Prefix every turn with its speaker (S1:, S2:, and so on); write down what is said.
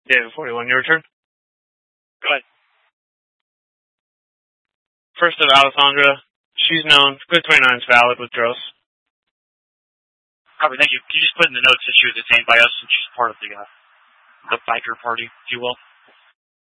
S1: David 41, your turn.
S2: Go ahead.
S1: First of Alessandra. She's known. Good 29 is valid with Dross.
S2: Copy, thank you. Can you just put in the notes that she was detained by us and she's part of the biker party, if you will?